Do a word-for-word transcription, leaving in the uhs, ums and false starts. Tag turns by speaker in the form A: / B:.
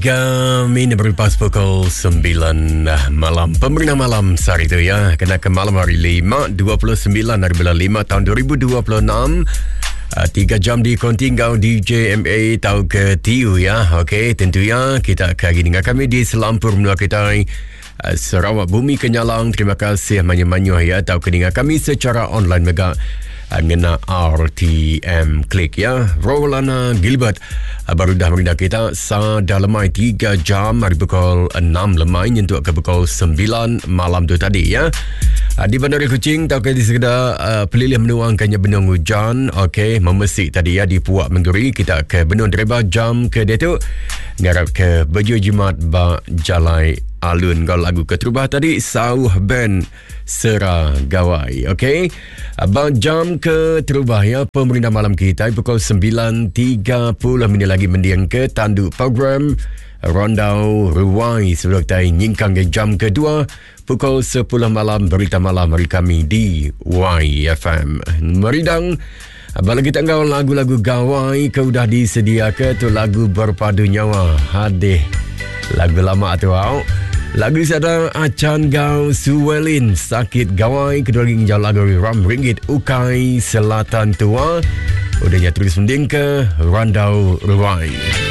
A: Kami berlepas pukul sembilan malam. Pemerintah malam sehari itu ya. Kena ke malam hari lima, dua puluh sembilan hari bulan lima tahun dua ribu dua puluh enam. Uh, tiga jam di kontingau D J M A tahu ke T U ya. Okey, tentunya kita akan dengar kami di Selampur Menua Ketai, uh, Sarawak Bumi Kenyalang. Terima kasih manyu-manyu ya tahu ke dengar kami secara online mega ngena R T M Klik ya. Rolana Gilbert uh, baru dah merindah kita sa dah lemai tiga jam hari pukul enam lemai nyentuh ke pukul sembilan malam tu tadi ya. Uh, di Bandar Kuching tahu ke di segera uh, pelilih menuangkannya benung hujan. Okey, memesik tadi ya di Puak Menggeri. Kita ke benung dereba jam ke dia tu ngarap ke Baju Jimat ba Jalai Alun. Kalau lagu keterubah tadi Sauh Band Sera Gawai. Okey, abang jam ke terubah ya. Pemerintah malam kita pukul sembilan tiga puluh minit lagi mendiang ke tanduk program Rondau Ruai sebelum kita nyingkang ke jam kedua pukul sepuluh malam berita malam hari kami di Y F M. Meridang abang lagi tanggal lagu-lagu gawai ke udah disedia ke tu lagu berpadu nyawa hadih lagu lama tu au. Lagu sada Acan Gau Suwelin Sakit Gawai. Kedua lagi jauh lagu Ram Ringgit Ukai Selatan Tua. Udahnya terus mending ke Randau Ruai.